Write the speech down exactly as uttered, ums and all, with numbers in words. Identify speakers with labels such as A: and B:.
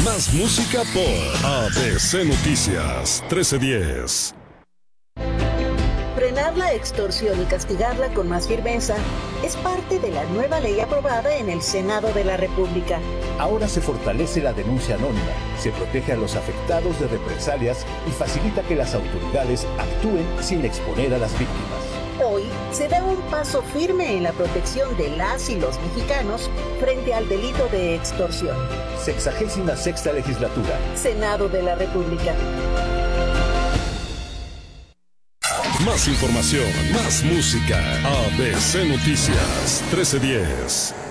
A: Más música por A B C Noticias trece diez.
B: Frenar la extorsión y castigarla con más firmeza es parte de la nueva ley aprobada en el Senado de la República.
C: Ahora se fortalece la denuncia anónima, se protege a los afectados de represalias y facilita que las autoridades actúen sin exponer a las víctimas.
B: Hoy se da un paso firme en la protección de las y los mexicanos frente al delito de extorsión.
C: Sexagésima sexta legislatura.
B: Senado de la República.
A: Más información, más música. A B C Noticias trece diez.